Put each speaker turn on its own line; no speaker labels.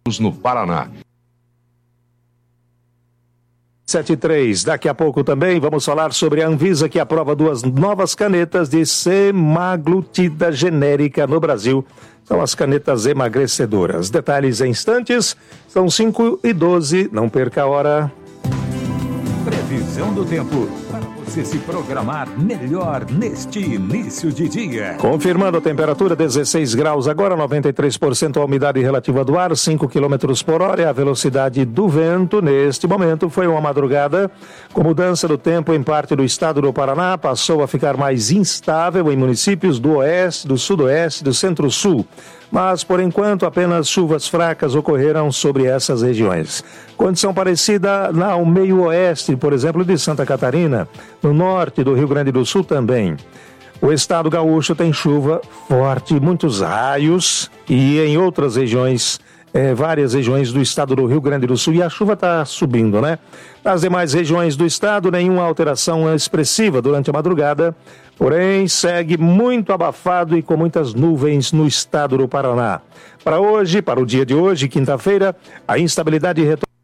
no Paraná.
73. Daqui a pouco também vamos falar sobre a Anvisa, que aprova 2 novas canetas de semaglutida genérica no Brasil. São as canetas emagrecedoras. Detalhes em instantes. São 5h12. Não perca a hora.
Previsão do tempo para você se programar melhor neste início de dia.
Confirmando a temperatura, 16 graus agora, 93% a umidade relativa do ar, 5 km por hora é a velocidade do vento. Neste momento foi uma madrugada com mudança do tempo em parte do estado do Paraná, passou a ficar mais instável em municípios do oeste, do sudoeste, do centro-sul. Mas, por enquanto, apenas chuvas fracas ocorreram sobre essas regiões. Condição parecida ao meio-oeste, por exemplo, de Santa Catarina, no norte do Rio Grande do Sul também. O estado gaúcho tem chuva forte, muitos raios e em outras regiões, várias regiões do estado do Rio Grande do Sul, e a chuva está subindo, né? Nas demais regiões do estado, nenhuma alteração expressiva durante a madrugada, porém segue muito abafado e com muitas nuvens no estado do Paraná. Para hoje, para o dia de hoje, quinta-feira, a instabilidade retorna